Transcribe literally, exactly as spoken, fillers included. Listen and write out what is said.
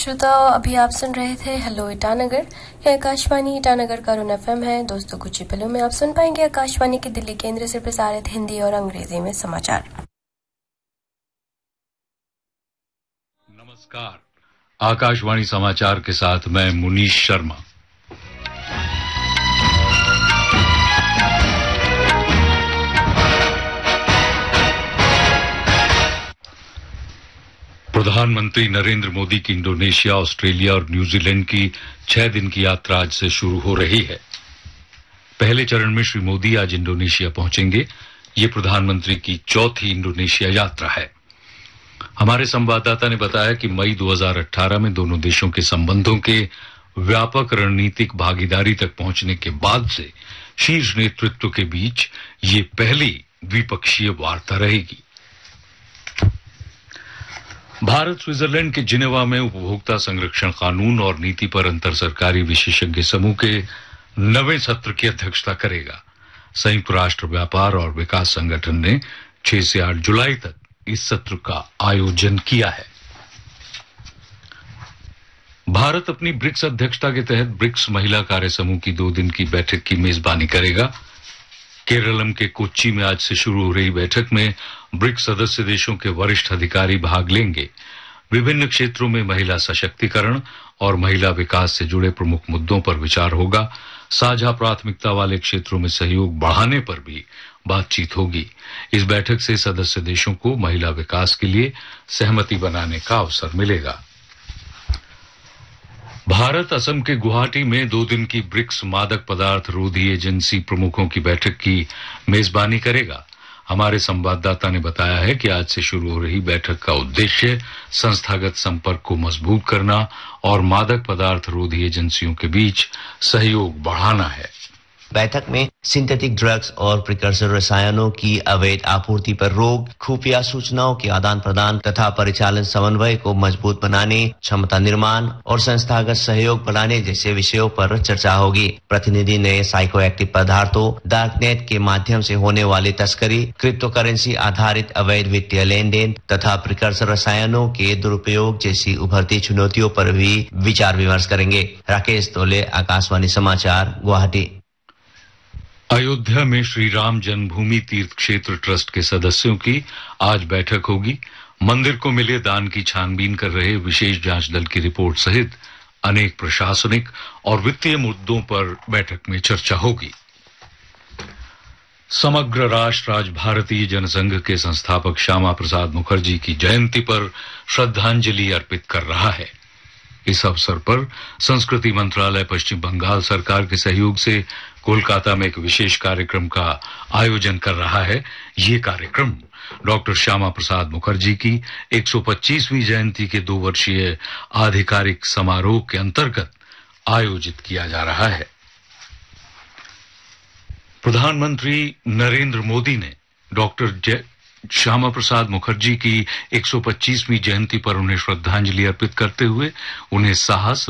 श्रोताओं, अभी आप सुन रहे थे हेलो ईटानगर। यह आकाशवाणी ईटानगर का रुन एफएम है। दोस्तों, कुछ ही पलों में आप सुन पाएंगे आकाशवाणी के दिल्ली केंद्र से प्रसारित हिंदी और अंग्रेजी में समाचार। नमस्कार, आकाशवाणी समाचार के साथ मैं मुनीश शर्मा। प्रधानमंत्री नरेंद्र मोदी की इंडोनेशिया, ऑस्ट्रेलिया और न्यूजीलैंड की छह दिन की यात्रा आज से शुरू हो रही है। पहले चरण में श्री मोदी आज इंडोनेशिया पहुंचेंगे। ये प्रधानमंत्री की चौथी इंडोनेशिया यात्रा है। हमारे संवाददाता ने बताया कि मई दो हज़ार अठारह में दोनों देशों के संबंधों के व्यापक रणनीतिक भागीदारी तक पहुंचने के बाद से शीर्ष नेतृत्व के बीच ये पहली द्विपक्षीय वार्ता रहेगी। भारत स्विट्जरलैंड के जिनेवा में उपभोक्ता संरक्षण कानून और नीति पर अंतर सरकारी विशेषज्ञ समूह के नवें सत्र की अध्यक्षता करेगा। संयुक्त राष्ट्र व्यापार और विकास संगठन ने छह से आठ जुलाई तक इस सत्र का आयोजन किया है। भारत अपनी ब्रिक्स अध्यक्षता के तहत ब्रिक्स महिला कार्य समूह की दो दिन की बैठक की मेजबानी करेगा। केरलम के कोच्चि में आज से शुरू हो रही बैठक में ब्रिक्स सदस्य देशों के वरिष्ठ अधिकारी भाग लेंगे। विभिन्न क्षेत्रों में महिला सशक्तिकरण और महिला विकास से जुड़े प्रमुख मुद्दों पर विचार होगा। साझा प्राथमिकता वाले क्षेत्रों में सहयोग बढ़ाने पर भी बातचीत होगी। इस बैठक से सदस्य देशों को महिला विकास के लिए सहमति बनाने का अवसर मिलेगा। भारत असम के गुवाहाटी में दो दिन की ब्रिक्स मादक पदार्थ रोधी एजेंसी प्रमुखों की बैठक की मेजबानी करेगा। हमारे संवाददाता ने बताया है कि आज से शुरू हो रही बैठक का उद्देश्य संस्थागत संपर्क को मजबूत करना और मादक पदार्थ रोधी एजेंसियों के बीच सहयोग बढ़ाना है। बैठक में सिंथेटिक ड्रग्स और प्रिकर्सर रसायनों की अवैध आपूर्ति पर रोक, खुफिया सूचनाओं के आदान प्रदान तथा परिचालन समन्वय को मजबूत बनाने, क्षमता निर्माण और संस्थागत सहयोग बढ़ाने जैसे विषयों पर चर्चा होगी। प्रतिनिधि ने साइको एक्टिव पदार्थों, डार्कनेट के माध्यम से होने वाली तस्करी, क्रिप्टो करेंसी आधारित अवैध वित्तीय लेन देन तथा प्रिकर्सर रसायनों के दुरुपयोग जैसी उभरती चुनौतियों पर भी विचार विमर्श करेंगे। राकेश तोले, आकाशवाणी समाचार, गुवाहाटी। अयोध्या में श्री राम जन्मभूमि तीर्थ क्षेत्र ट्रस्ट के सदस्यों की आज बैठक होगी। मंदिर को मिले दान की छानबीन कर रहे विशेष जांच दल की रिपोर्ट सहित अनेक प्रशासनिक और वित्तीय मुद्दों पर बैठक में चर्चा होगी। समग्र राष्ट्र आज भारतीय जनसंघ के संस्थापक श्यामा प्रसाद मुखर्जी की जयंती पर श्रद्धांजलि अर्पित कर रहा है। इस अवसर पर संस्कृति मंत्रालय पश्चिम बंगाल सरकार के सहयोग से कोलकाता में एक विशेष कार्यक्रम का आयोजन कर रहा है। ये कार्यक्रम डॉक्टर श्यामा प्रसाद मुखर्जी की एक सौ पच्चीसवीं जयंती के दो वर्षीय आधिकारिक समारोह के अंतर्गत आयोजित किया जा रहा है। प्रधानमंत्री नरेंद्र मोदी ने डॉक्टर श्यामा प्रसाद मुखर्जी की एक सौ पच्चीसवीं जयंती पर उन्हें श्रद्धांजलि अर्पित करते हुए उन्हें साहस